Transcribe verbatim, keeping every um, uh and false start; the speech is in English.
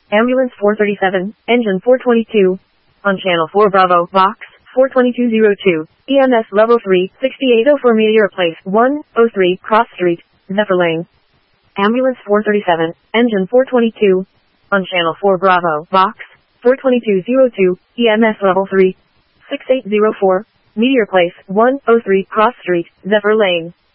Ambulance four thirty-seven, engine four twenty-two. On channel four Bravo, box four twenty-two oh two, E M S level three, sixty-eight oh four Meteor Place, one oh three, Cross Street, Zephyr Lane. Ambulance four thirty-seven, engine four twenty-two. On channel four Bravo, box four twenty-two oh two, E M S level three, sixty-eight oh four, Meteor Place, one oh three, Cross Street, Zephyr Lane.